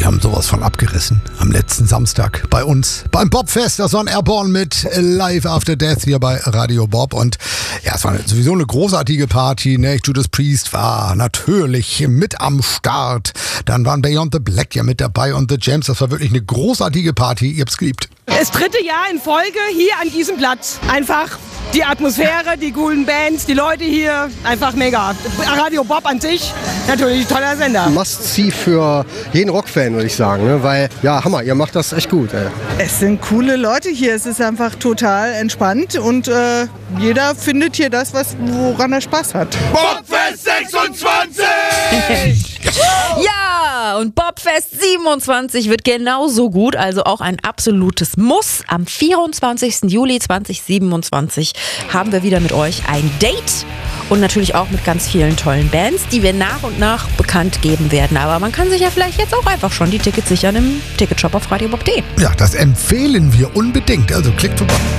haben sowas von abgerissen am letzten Samstag bei uns beim Bobfest. Das war ein Airborne mit Live After Death hier bei Radio Bob. Und ja, es war sowieso eine großartige Party. Ne? Judas Priest war natürlich mit am Start. Dann waren Beyond the Black ja mit dabei und The Jams. Das war wirklich eine großartige Party. Ihr habt's geliebt. Das 3. Jahr in Folge hier an diesem Platz. Einfach die Atmosphäre, die coolen Bands, die Leute hier, einfach mega. Radio Bob an sich, natürlich ein toller Sender. Must-see für jeden Rockfan, würde ich sagen, ne? Weil, ja, Hammer, ihr macht das echt gut. Ey. Es sind coole Leute hier, es ist einfach total entspannt und jeder findet hier das, woran er Spaß hat. Bobfest 26! Ja, und Bobfest 27 wird genauso gut, also auch ein absolutes Muss. Am 24. Juli 2027 haben wir wieder mit euch ein Date und natürlich auch mit ganz vielen tollen Bands, die wir nach und nach bekannt geben werden. Aber man kann sich ja vielleicht jetzt auch einfach schon die Tickets sichern im Ticketshop auf radiobob.de. Ja, das empfehlen wir unbedingt. Also klickt vorbei.